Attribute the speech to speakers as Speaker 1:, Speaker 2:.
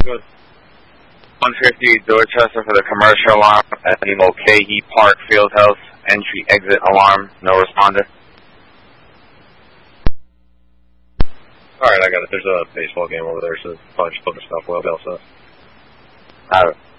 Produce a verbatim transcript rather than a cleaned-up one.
Speaker 1: Good. one fifty Dorchester for the commercial alarm at the Mulcahy Park Fieldhouse. Entry exit alarm. No responder.
Speaker 2: Alright, I got it. There's a baseball game over there, so probably just put the stuff well, also.
Speaker 1: Alright.